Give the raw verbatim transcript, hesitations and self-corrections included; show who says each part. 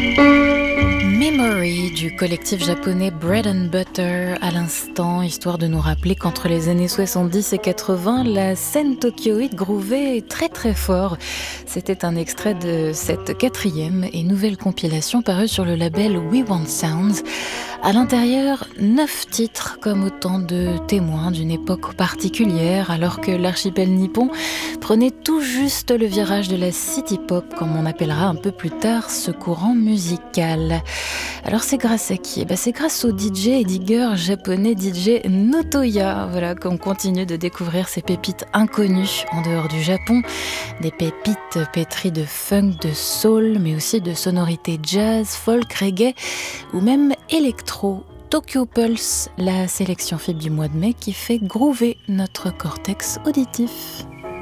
Speaker 1: Memory du collectif japonais Bread and Butter à l'instant, histoire de nous rappeler qu'entre les années soixante-dix et quatre-vingts, la scène tokyoïde groovait très très fort. C'était un extrait de cette quatrième et nouvelle compilation parue sur le label We Want Sounds. À l'intérieur, neuf titres comme autant de témoins d'une époque particulière, alors que l'archipel nippon prenait tout juste le virage de la city pop, comme on appellera un peu plus tard ce courant musical. Alors c'est grâce à qui ? Eh ben c'est grâce au D J et digger japonais D J Notoya, voilà, qu'on continue de découvrir ces pépites inconnues en dehors du Japon, des pépites pétries de funk, de soul, mais aussi de sonorités jazz, folk, reggae ou même électro. Tokyo Pulse, la sélection fibre du mois de mai qui fait groover notre cortex auditif.